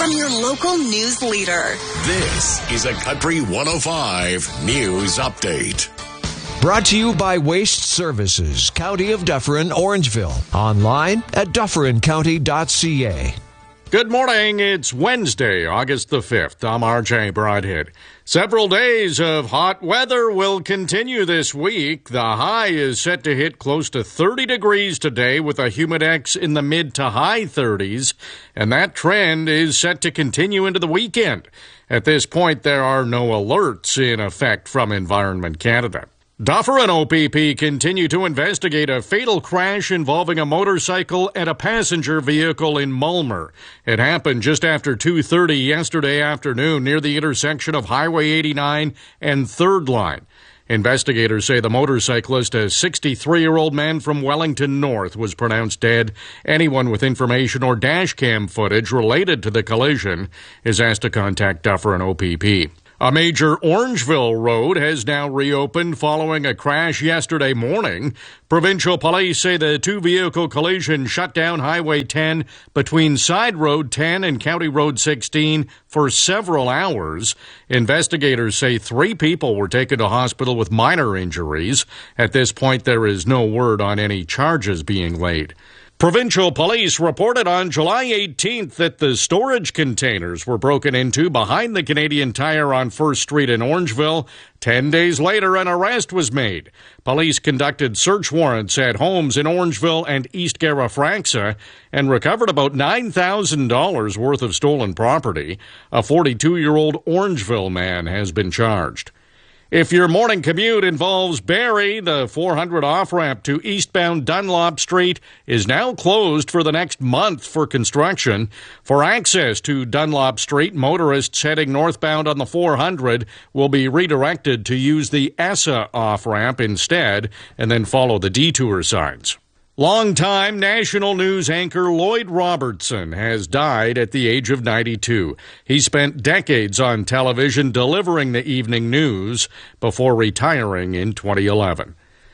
I'm your local news leader. This is a Country 105 News Update. Brought to you by Waste Services, County of Dufferin, Orangeville. Online at dufferincounty.ca. Good morning. It's Wednesday, August the 5th. I'm RJ Broadhead. Several days of hot weather will continue this week. The high is set to hit close to 30 degrees today with a humidex in the mid to high 30s, and that trend is set to continue into the weekend. At this point, there are no alerts in effect from Environment Canada. Dufferin OPP continue to investigate a fatal crash involving a motorcycle and a passenger vehicle in Mulmer. It happened just after 2:30 yesterday afternoon near the intersection of Highway 89 and 3rd Line. Investigators say the motorcyclist, a 63-year-old man from Wellington North, was pronounced dead. Anyone with information or dash cam footage related to the collision is asked to contact Dufferin OPP. A major Orangeville road has now reopened following a crash yesterday morning. Provincial police say the two-vehicle collision shut down Highway 10 between Side Road 10 and County Road 16 for several hours. Investigators say 3 people were taken to hospital with minor injuries. At this point, there is no word on any charges being laid. Provincial police reported on July 18th that the storage containers were broken into behind the Canadian Tire on 1st Street in Orangeville. 10 days later, an arrest was made. Police conducted search warrants at homes in Orangeville and East Garafraxa and recovered about $9,000 worth of stolen property. A 42-year-old Orangeville man has been charged. If your morning commute involves Barrie, the 400 off-ramp to eastbound Dunlop Street is now closed for the next month for construction. For access to Dunlop Street, motorists heading northbound on the 400 will be redirected to use the ESSA off-ramp instead and then follow the detour signs. Longtime national news anchor Lloyd Robertson has died at the age of 92. He spent decades on television delivering the evening news before retiring in 2011.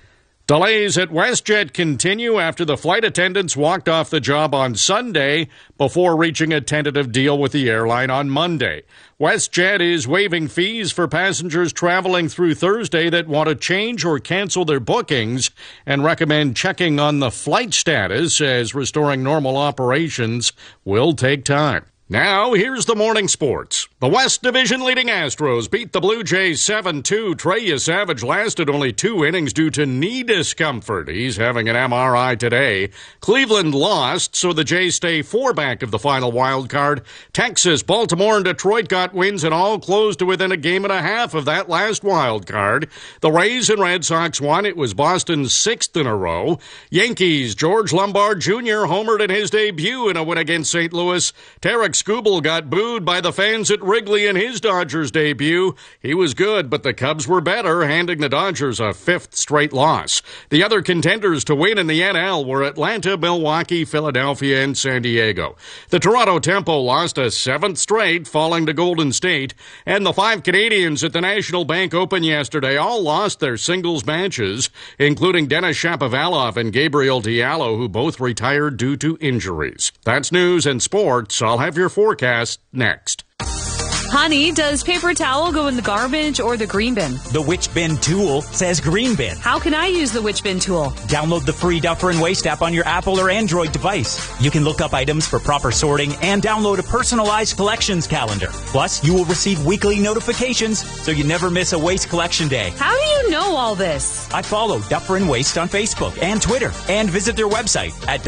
Delays at WestJet continue after the flight attendants walked off the job on Sunday before reaching a tentative deal with the airline on Monday. WestJet is waiving fees for passengers traveling through Thursday that want to change or cancel their bookings and recommend checking on the flight status as restoring normal operations will take time. Now, here's the morning sports. The West Division leading Astros beat the Blue Jays 7-2. Trey Savage lasted only 2 innings due to knee discomfort. He's having an MRI today. Cleveland lost, so the Jays stay 4 back of the final wild card. Texas, Baltimore, and Detroit got wins and all closed to within a game and a half of that last wild card. The Rays and Red Sox won. It was Boston's 6th in a row. Yankees, George Lombard Jr. homered in his debut in a win against St. Louis. Tarek Skubal got booed by the fans at Wrigley in his Dodgers debut. He was good, but the Cubs were better, handing the Dodgers a 5th straight loss. The other contenders to win in the NL were Atlanta, Milwaukee, Philadelphia, and San Diego. The Toronto Tempo lost a 7th straight, falling to Golden State. And the 5 Canadians at the National Bank Open yesterday all lost their singles matches, including Denis Shapovalov and Gabriel Diallo, who both retired due to injuries. That's news and sports. I'll have your forecast next. Honey, does paper towel go in the garbage or the green bin? The Which Bin tool says green bin. How can I use the Which Bin tool? Download the free Dufferin Waste app on your Apple or Android device. You can look up items for proper sorting and download a personalized collections calendar. Plus, you will receive weekly notifications so you never miss a waste collection day. How do you know all this? I follow Dufferin Waste on Facebook and Twitter and visit their website at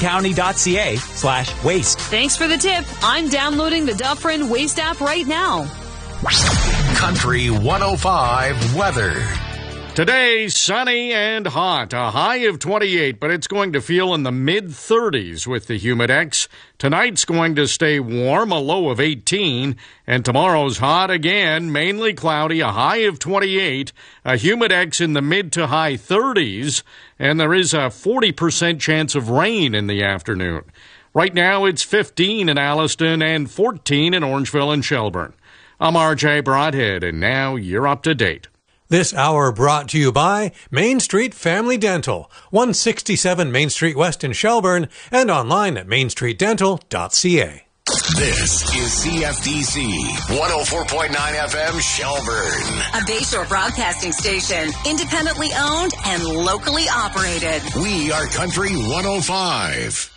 dufferincounty.ca/waste. Thanks for the tip. I'm downloading the Dufferin Waste app right now. Country 105 weather. Today, sunny and hot, a high of 28, but it's going to feel in the mid-30s with the humidex. Tonight's going to stay warm, a low of 18, and tomorrow's hot again, mainly cloudy, a high of 28, a humidex in the mid to high 30s, and there is a 40% chance of rain in the afternoon. Right now, it's 15 in Alliston and 14 in Orangeville and Shelburne. I'm RJ Broadhead, and now you're up to date. This hour brought to you by Main Street Family Dental, 167 Main Street West in Shelburne, and online at mainstreetdental.ca. This is CFDC 104.9 FM Shelburne. A Bayshore broadcasting station, independently owned and locally operated. We are Country 105.